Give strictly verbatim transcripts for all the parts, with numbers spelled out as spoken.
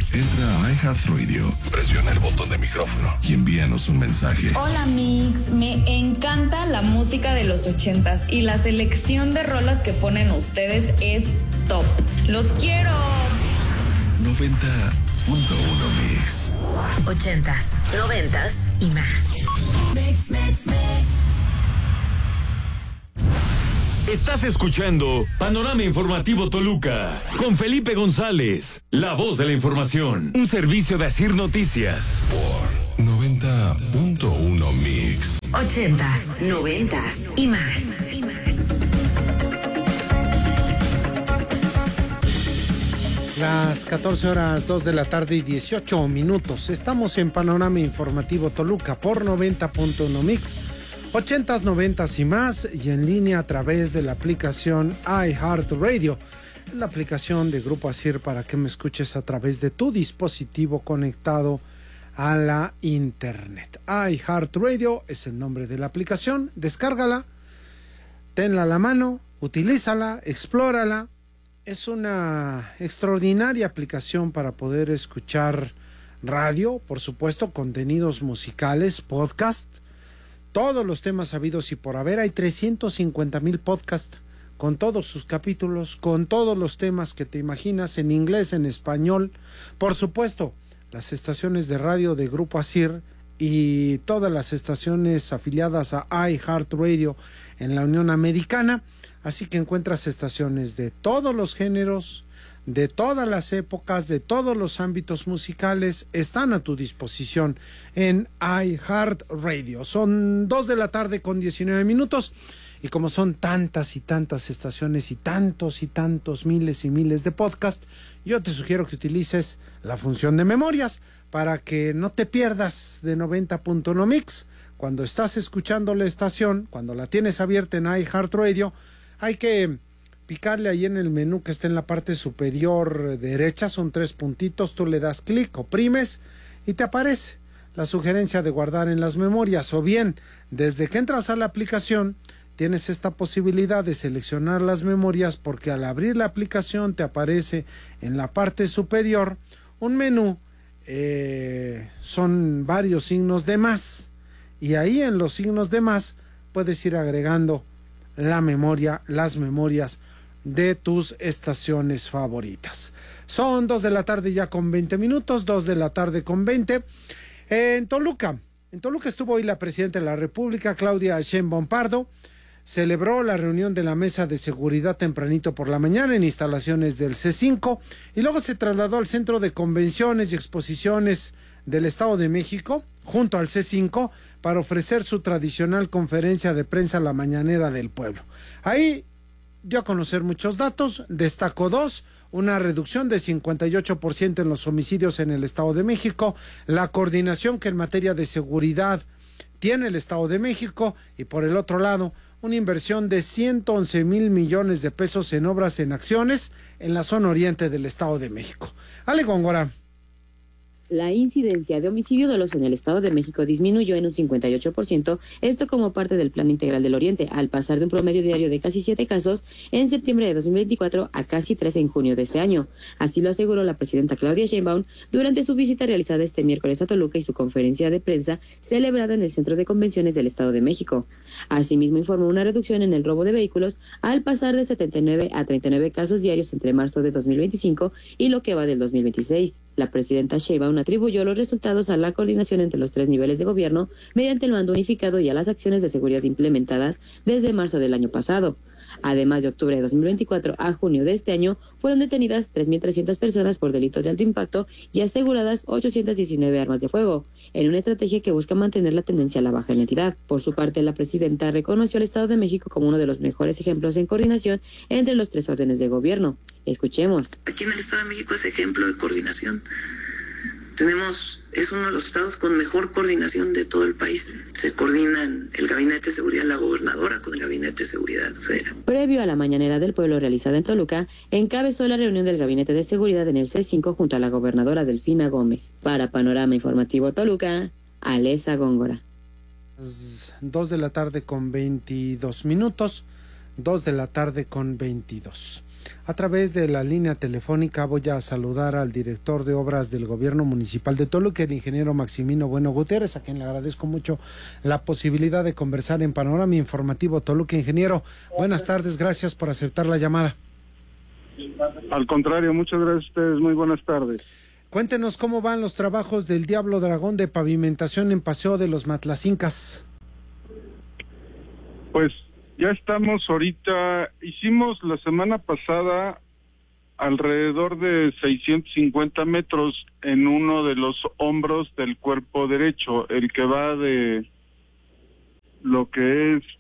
Entra a iHeartRadio, presiona el botón de micrófono y envíanos un mensaje. Hola Mix, me encanta la música de los ochentas y la selección de rolas que ponen ustedes es top. ¡Los quiero! noventa punto uno Mix. Ochentas, noventas y más. Mix, mix, mix. Estás escuchando Panorama Informativo Toluca con Felipe González, la voz de la información, un servicio de Asir Noticias. Por noventa punto uno Mix. Ochentas, noventas y más. Las catorce horas dos de la tarde y dieciocho minutos. Estamos en Panorama Informativo Toluca por noventa punto uno Mix. Ochentas, noventas y más, y en línea a través de la aplicación iHeartRadio. Es la aplicación de Grupo Asir para que me escuches a través de tu dispositivo conectado a la internet. iHeartRadio es el nombre de la aplicación. Descárgala, tenla a la mano, utilízala, explórala. Es una extraordinaria aplicación para poder escuchar radio, por supuesto, contenidos musicales, podcast, todos los temas habidos y por haber. Hay trescientos cincuenta mil podcasts con todos sus capítulos, con todos los temas que te imaginas, en inglés, en español. Por supuesto, las estaciones de radio de Grupo Asir y todas las estaciones afiliadas a iHeartRadio en la Unión Americana. Así que encuentras estaciones de todos los géneros, de todas las épocas, de todos los ámbitos musicales, están a tu disposición en iHeartRadio. Son dos de la tarde con diecinueve minutos, y como son tantas y tantas estaciones y tantos y tantos miles y miles de podcasts, yo te sugiero que utilices la función de memorias para que no te pierdas de noventa punto uno Mix. Cuando estás escuchando la estación, cuando la tienes abierta en iHeartRadio, hay que picarle ahí en el menú que está en la parte superior derecha, son tres puntitos, tú le das clic, oprimes y te aparece la sugerencia de guardar en las memorias, o bien desde que entras a la aplicación tienes esta posibilidad de seleccionar las memorias, porque al abrir la aplicación te aparece en la parte superior un menú, eh, son varios signos de más, y ahí en los signos de más puedes ir agregando la memoria, las memorias de tus estaciones favoritas. Son dos de la tarde ya con veinte minutos, dos de la tarde con veinte. En Toluca, en Toluca estuvo hoy la presidenta de la República, Claudia Sheinbaum Pardo. Celebró la reunión de la mesa de seguridad tempranito por la mañana en instalaciones del C cinco, y luego se trasladó al Centro de Convenciones y Exposiciones del Estado de México, junto al C cinco, para ofrecer su tradicional conferencia de prensa, la Mañanera del Pueblo. Ahí dio a conocer muchos datos, destacó dos: una reducción de cincuenta y ocho por ciento en los homicidios en el Estado de México, la coordinación que en materia de seguridad tiene el Estado de México, y por el otro lado, una inversión de ciento once mil millones de pesos en obras en acciones en la zona oriente del Estado de México. Ale Góngora. La incidencia de homicidio doloso en el Estado de México disminuyó en un cincuenta y ocho por ciento, esto como parte del Plan Integral del Oriente, al pasar de un promedio diario de casi siete casos en septiembre de dos mil veinticuatro a casi tres en junio de este año. Así lo aseguró la presidenta Claudia Sheinbaum durante su visita realizada este miércoles a Toluca y su conferencia de prensa celebrada en el Centro de Convenciones del Estado de México. Asimismo, informó una reducción en el robo de vehículos al pasar de setenta y nueve a treinta y nueve casos diarios entre marzo de dos mil veinticinco y lo que va del dos mil veintiséis. La presidenta Sheinbaum atribuyó los resultados a la coordinación entre los tres niveles de gobierno mediante el mando unificado y a las acciones de seguridad implementadas desde marzo del año pasado. Además, de octubre de dos mil veinticuatro a junio de este año fueron detenidas tres mil trescientas personas por delitos de alto impacto y aseguradas ochocientas diecinueve armas de fuego, en una estrategia que busca mantener la tendencia a la baja en la entidad. Por su parte, la presidenta reconoció al Estado de México como uno de los mejores ejemplos en coordinación entre los tres órdenes de gobierno. Escuchemos. Aquí en el Estado de México es ejemplo de coordinación. Tenemos, es uno de los estados con mejor coordinación de todo el país. Se coordinan el Gabinete de Seguridad de la Gobernadora con el Gabinete de Seguridad Federal. Previo a la Mañanera del Pueblo realizada en Toluca, encabezó la reunión del Gabinete de Seguridad en el C cinco junto a la gobernadora Delfina Gómez. Para Panorama Informativo Toluca, Alesa Góngora. Dos de la tarde con veintidós minutos, dos de la tarde con veintidós. A través de la línea telefónica voy a saludar al director de obras del gobierno municipal de Toluca, el ingeniero Maximino Bueno Gutiérrez, a quien le agradezco mucho la posibilidad de conversar en Panorama Informativo Toluca. Ingeniero, buenas tardes, gracias por aceptar la llamada. Al contrario, muchas gracias a ustedes, muy buenas tardes. Cuéntenos cómo van los trabajos del Diablo Dragón de pavimentación en Paseo de los Matlacincas. Pues ya estamos ahorita, hicimos la semana pasada alrededor de seiscientos cincuenta metros en uno de los hombros del cuerpo derecho, el que va de lo que es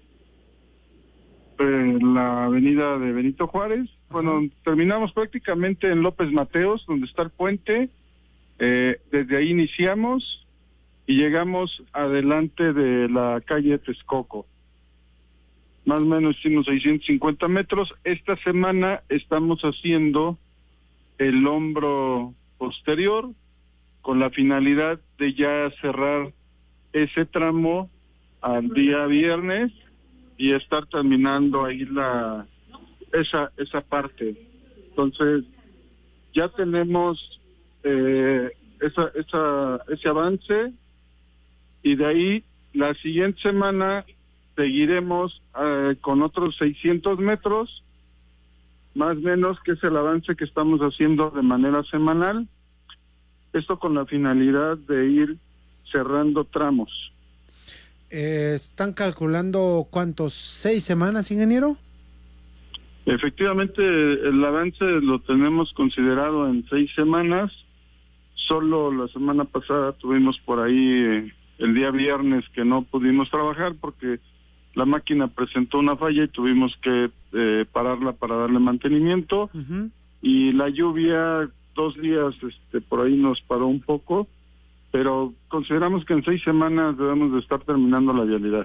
eh, la avenida de Benito Juárez. Bueno, uh-huh. Terminamos prácticamente en López Mateos, donde está el puente. Eh, desde ahí iniciamos y llegamos adelante de la calle Texcoco. Más o menos hicimos seiscientos cincuenta metros. Esta semana estamos haciendo el hombro posterior con la finalidad de ya cerrar ese tramo al día viernes y estar terminando ahí la esa esa parte. Entonces ya tenemos eh, esa esa ese avance y de ahí la siguiente semana seguiremos eh, con otros seiscientos metros, más o menos, que es el avance que estamos haciendo de manera semanal. Esto con la finalidad de ir cerrando tramos. Eh, ¿Están calculando cuántos? ¿Seis semanas, ingeniero? Efectivamente, el avance lo tenemos considerado en seis semanas. Solo la semana pasada tuvimos por ahí eh, el día viernes que no pudimos trabajar porque la máquina presentó una falla y tuvimos que eh, pararla para darle mantenimiento. Uh-huh. Y la lluvia, dos días este, por ahí nos paró un poco, pero consideramos que en seis semanas debemos de estar terminando la vialidad.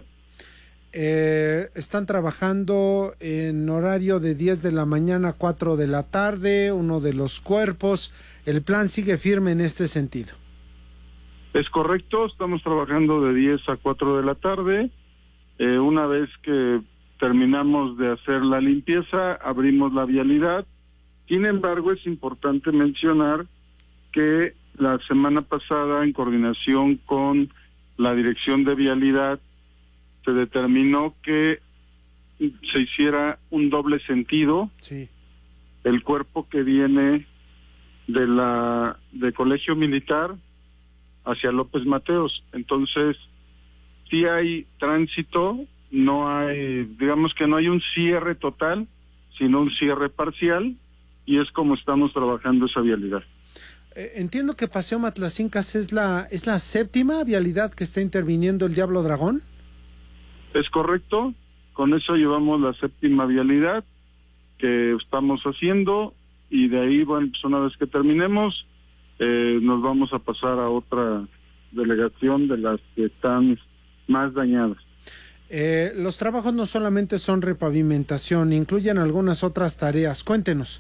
Eh, están trabajando en horario de diez de la mañana a cuatro de la tarde, uno de los cuerpos. ¿El plan sigue firme en este sentido? Es correcto, estamos trabajando de diez a cuatro de la tarde. Eh, una vez que terminamos de hacer la limpieza, abrimos la vialidad. Sin embargo, es importante mencionar que la semana pasada, en coordinación con la Dirección de Vialidad, se determinó que se hiciera un doble sentido. Sí. El cuerpo que viene de la de Colegio Militar hacia López Mateos. Entonces, sí hay tránsito, no hay, digamos que no hay un cierre total, sino un cierre parcial, y es como estamos trabajando esa vialidad. Eh, entiendo que Paseo Matlacincas es la es la séptima vialidad que está interviniendo el Diablo Dragón. Es correcto, con eso llevamos la séptima vialidad que estamos haciendo, y de ahí, bueno, pues una vez que terminemos, eh, nos vamos a pasar a otra delegación de las que están más dañadas. Eh, los trabajos no solamente son repavimentación, incluyen algunas otras tareas. Cuéntenos.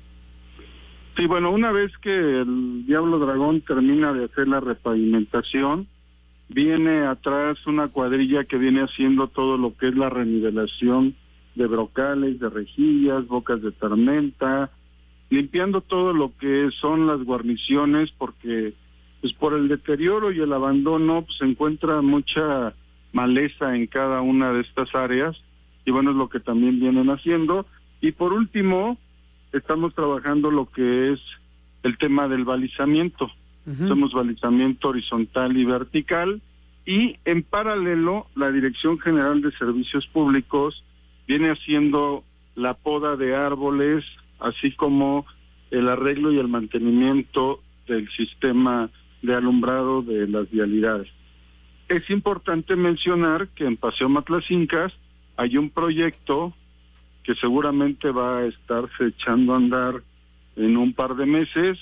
Sí, bueno, una vez que el Diablo Dragón termina de hacer la repavimentación, viene atrás una cuadrilla que viene haciendo todo lo que es la renivelación de brocales, de rejillas, bocas de tormenta, limpiando todo lo que son las guarniciones, porque pues por el deterioro y el abandono pues, se encuentra mucha maleza en cada una de estas áreas, y bueno, es lo que también vienen haciendo. Y por último, estamos trabajando lo que es el tema del balizamiento. Uh-huh. Hacemos balizamiento horizontal y vertical, y en paralelo la Dirección General de Servicios Públicos viene haciendo la poda de árboles, así como el arreglo y el mantenimiento del sistema de alumbrado de las vialidades. Es importante mencionar que en Paseo Matlacincas hay un proyecto que seguramente va a estarse echando a andar en un par de meses,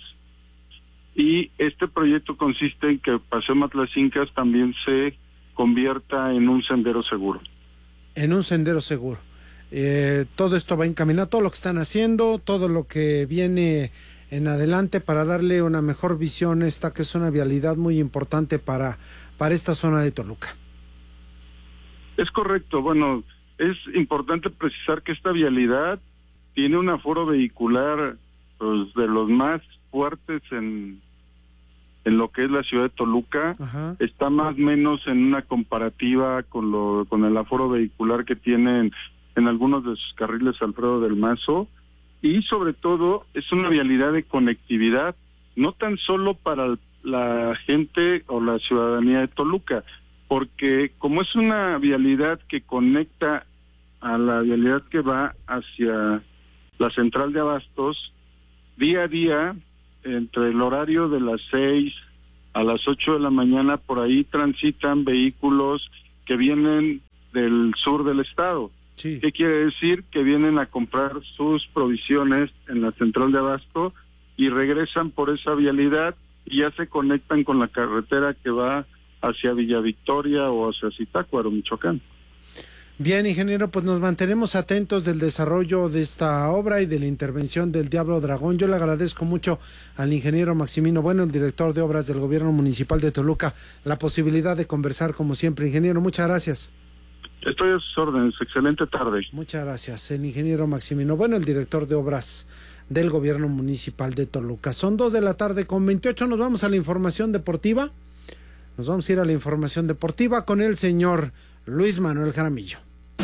y este proyecto consiste en que Paseo Matlacincas también se convierta en un sendero seguro. En un sendero seguro. Eh, todo esto va encaminado, todo lo que están haciendo, todo lo que viene en adelante para darle una mejor visión a esta, que es una vialidad muy importante para, para esta zona de Toluca. Es correcto. Bueno, es importante precisar que esta vialidad tiene un aforo vehicular pues, de los más fuertes en, en lo que es la ciudad de Toluca. Ajá. Está más o menos en una comparativa con lo con el aforo vehicular que tienen en algunos de sus carriles Alfredo del Mazo, y sobre todo es una vialidad de conectividad, no tan solo para la gente o la ciudadanía de Toluca, porque como es una vialidad que conecta a la vialidad que va hacia la central de abastos, día a día, entre el horario de las seis a las ocho de la mañana, por ahí transitan vehículos que vienen del sur del estado. Sí. ¿Qué quiere decir? Que vienen a comprar sus provisiones en la central de abasto y regresan por esa vialidad y ya se conectan con la carretera que va hacia Villa Victoria o hacia Zitácuaro, Michoacán. Bien, ingeniero, pues nos mantenemos atentos del desarrollo de esta obra y de la intervención del Diablo Dragón. Yo le agradezco mucho al ingeniero Maximino Bueno, el director de obras del Gobierno Municipal de Toluca, la posibilidad de conversar como siempre. Ingeniero, muchas gracias. Estoy a sus órdenes. Excelente tarde. Muchas gracias. El ingeniero Maximino Bueno, el director de obras del Gobierno Municipal de Toluca. Son dos de la tarde con veintiocho. Nos vamos a la información deportiva. Nos vamos a ir a la información deportiva con el señor Luis Manuel Jaramillo.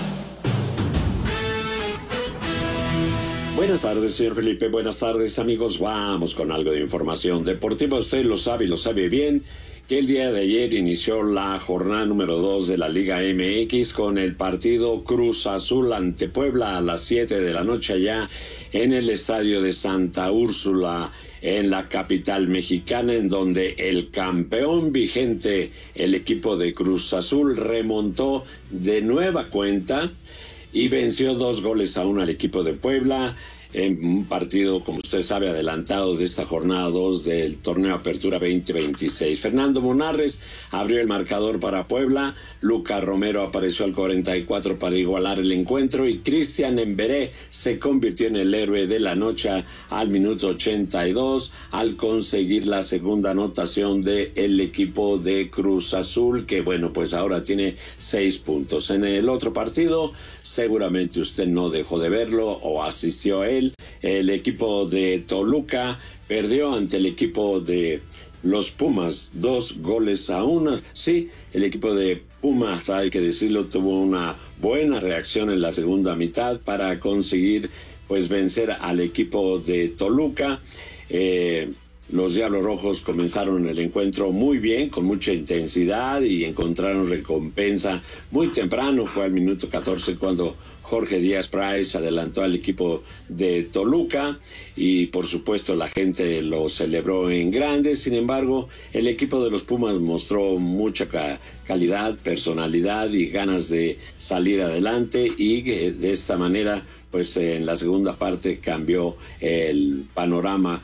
Buenas tardes, señor Felipe. Buenas tardes, amigos. Vamos con algo de información deportiva. Usted lo sabe y lo sabe bien, que el día de ayer inició la jornada número dos de la Liga M X con el partido Cruz Azul ante Puebla a las siete de la noche allá en el estadio de Santa Úrsula, en la capital mexicana, en donde el campeón vigente, el equipo de Cruz Azul, remontó de nueva cuenta y venció dos goles a uno al equipo de Puebla, en un partido, como usted sabe, adelantado de esta jornada dos del torneo Apertura veinte veintiséis. Fernando Monarres abrió el marcador para Puebla, Lucas Romero apareció al cuarenta y cuatro para igualar el encuentro y Cristian Emberé se convirtió en el héroe de la noche al minuto ochenta y dos al conseguir la segunda anotación del equipo de Cruz Azul, que bueno, pues ahora tiene seis puntos. En el otro partido, seguramente usted no dejó de verlo o asistió a él. El equipo de Toluca perdió ante el equipo de los Pumas, dos goles a uno. Sí, el equipo de Pumas, hay que decirlo, tuvo una buena reacción en la segunda mitad para conseguir pues vencer al equipo de Toluca. Eh, Los Diablos Rojos comenzaron el encuentro muy bien, con mucha intensidad, y encontraron recompensa muy temprano. Fue al minuto catorce cuando Jorge Díaz Price adelantó al equipo de Toluca y por supuesto la gente lo celebró en grande. Sin embargo, el equipo de los Pumas mostró mucha ca- calidad, personalidad y ganas de salir adelante, y de esta manera pues en la segunda parte cambió el panorama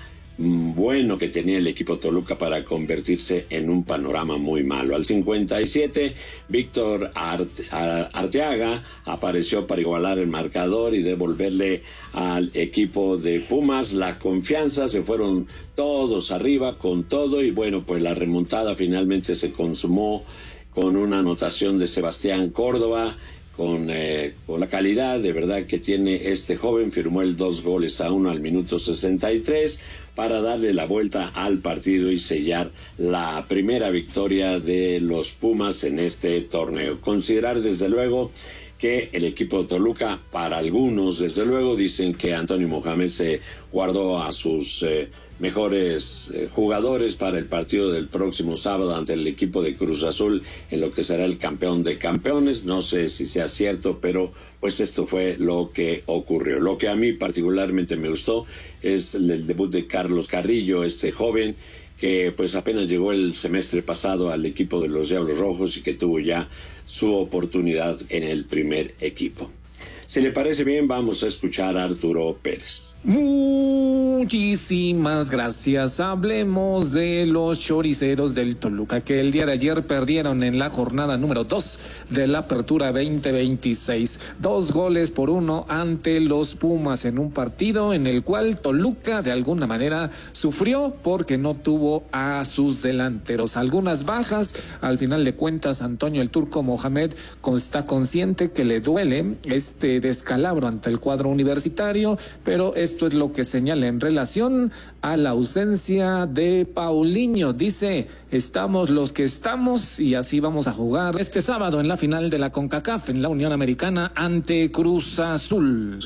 bueno que tenía el equipo Toluca para convertirse en un panorama muy malo. Al cincuenta y siete, Víctor Arte- Arteaga apareció para igualar el marcador y devolverle al equipo de Pumas la confianza. Se fueron todos arriba con todo y bueno, pues la remontada finalmente se consumó con una anotación de Sebastián Córdoba. Con, eh, con la calidad de verdad que tiene este joven, firmó el dos goles a uno al minuto sesenta y tres para darle la vuelta al partido y sellar la primera victoria de los Pumas en este torneo. Considerar desde luego que el equipo de Toluca, para algunos desde luego dicen que Antonio Mohamed se guardó a sus eh, mejores eh, jugadores para el partido del próximo sábado ante el equipo de Cruz Azul, en lo que será el campeón de campeones. No sé si sea cierto, pero pues esto fue lo que ocurrió. Lo que a mí particularmente me gustó es el debut de Carlos Carrillo, este joven que pues apenas llegó el semestre pasado al equipo de los Diablos Rojos y que tuvo ya su oportunidad en el primer equipo. Si le parece bien, vamos a escuchar a Arturo Pérez. Muchísimas gracias. Hablemos de los choriceros del Toluca, que el día de ayer perdieron en la jornada número dos de la Apertura veinte veintiséis. Dos goles por uno ante los Pumas en un partido en el cual Toluca de alguna manera sufrió porque no tuvo a sus delanteros. Algunas bajas. Al final de cuentas, Antonio el Turco Mohamed está consciente que le duele este descalabro ante el cuadro universitario, pero esto es lo que señala en relación a la ausencia de Paulinho. Dice, estamos los que estamos y así vamos a jugar este sábado en la final de la CONCACAF en la Unión Americana ante Cruz Azul.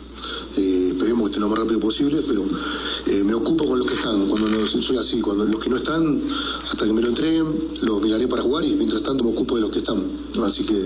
Eh, esperemos que esté lo más rápido posible, pero eh, me ocupo con los que están. Cuando no, soy así, cuando los que no están, hasta que me lo entreguen, los miraré para jugar y mientras tanto me ocupo de los que están. Así que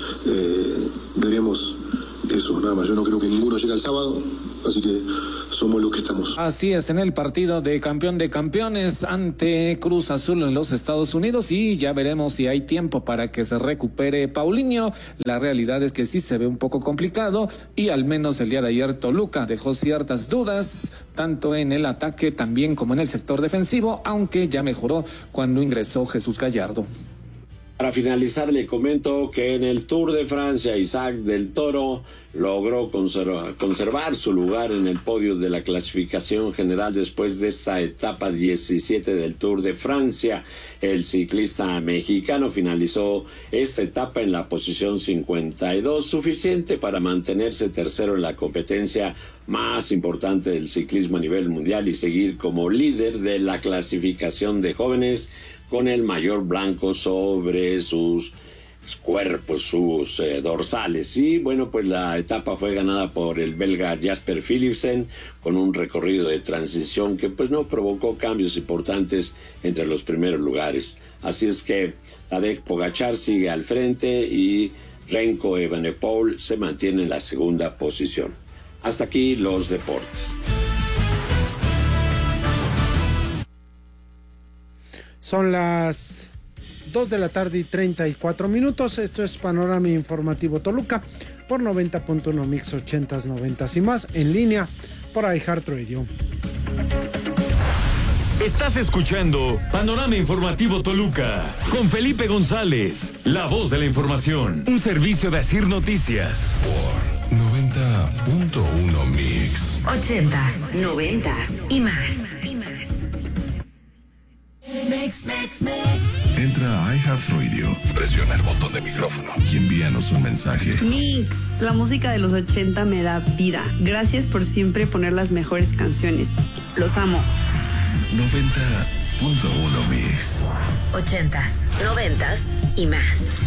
eh, veremos eso, nada más. Yo no creo que ninguno llegue el sábado, así que somos los que estamos. Así es, en el partido de campeón de campeones ante Cruz Azul en los Estados Unidos, y ya veremos si hay tiempo para que se recupere Paulinho. La realidad es que sí se ve un poco complicado y al menos el día de ayer Toluca dejó ciertas dudas tanto en el ataque también como en el sector defensivo, aunque ya mejoró cuando ingresó Jesús Gallardo. Para finalizar, le comento que en el Tour de Francia, Isaac del Toro logró conserva, conservar su lugar en el podio de la clasificación general después de esta etapa diecisiete del Tour de Francia. El ciclista mexicano finalizó esta etapa en la posición cincuenta y dos, suficiente para mantenerse tercero en la competencia más importante del ciclismo a nivel mundial y seguir como líder de la clasificación de jóvenes, con el mayor blanco sobre sus cuerpos, sus eh, dorsales. Y bueno, pues la etapa fue ganada por el belga Jasper Philipsen, con un recorrido de transición que pues no provocó cambios importantes entre los primeros lugares. Así es que Tadej Pogačar sigue al frente y Remco Evenepoel se mantiene en la segunda posición. Hasta aquí los deportes. Son las dos de la tarde y treinta y cuatro minutos. Esto es Panorama Informativo Toluca por noventa punto uno Mix ochentas, noventas y más, en línea por iHeartRadio. Estás escuchando Panorama Informativo Toluca con Felipe González, la voz de la información. Un servicio de Asir Noticias. Por noventa punto uno Mix. Ochentas, noventas y más. Mix, mix, mix. Entra a iHeartRadio, presiona el botón de micrófono y envíanos un mensaje. Mix, la música de los ochenta me da vida. Gracias por siempre poner las mejores canciones. Los amo. noventa punto uno Mix. Ochentas, noventas y más.